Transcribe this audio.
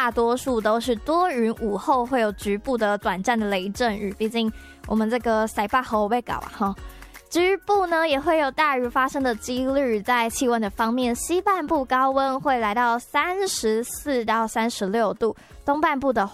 大多数都是多云，午后会有局部的短暂的雷阵雨，毕竟我们这个西北风被搞啊哈。局部呢也会有大雨发生的几率。在气温的方面，西半部高温会来到34到36度，东半部的